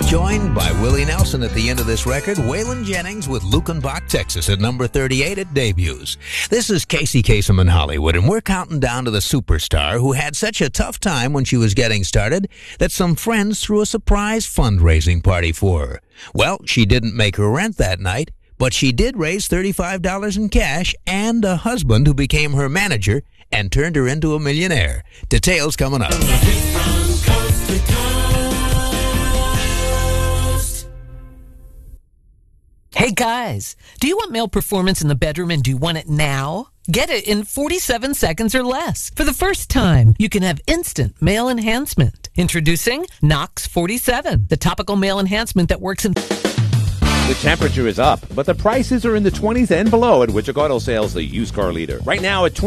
Joined by Willie Nelson at the end of this record, Waylon Jennings with Lukenbach, Texas at number 38 at debuts. This is Casey Kasem in Hollywood, and we're counting down to the superstar who had such a tough time when she was getting started that some friends threw a surprise fundraising party for her. Well, she didn't make her rent that night, but she did raise $35 in cash and a husband who became her manager and turned her into a millionaire. Details coming up. Hey guys, do you want male performance in the bedroom and do you want it now? Get it in 47 seconds or less. For the first time, you can have instant male enhancement. Introducing Knox 47, the topical male enhancement that works in... The temperature is up, but the prices are in the 20s and below at Wichita Auto Sales, the used car leader. Right now at